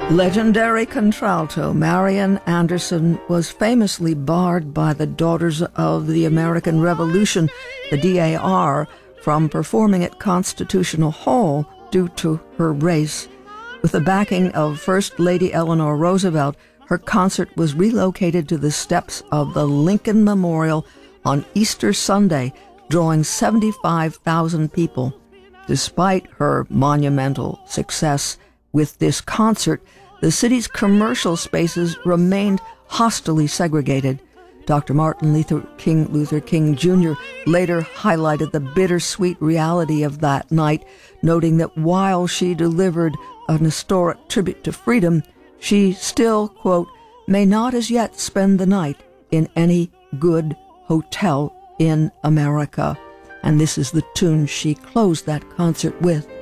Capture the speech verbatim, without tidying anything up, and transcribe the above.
Legendary contralto Marian Anderson was famously barred by the Daughters of the American Revolution, the D A R, from performing at Constitutional Hall due to her race. With the backing of First Lady Eleanor Roosevelt, her concert was relocated to the steps of the Lincoln Memorial on Easter Sunday, drawing seventy-five thousand people. Despite her monumental success with this concert, the city's commercial spaces remained hostily segregated. Doctor Martin Luther King, Luther King Junior later highlighted the bittersweet reality of that night, noting that while she delivered an historic tribute to freedom, she still, quote, may not as yet spend the night in any good hotel in America. And this is the tune she closed that concert with.